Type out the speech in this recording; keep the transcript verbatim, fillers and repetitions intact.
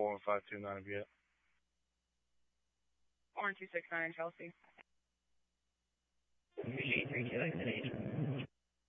four and five two nine Viet. Orange two six nine Chelsea. Appreciate three two exit eight.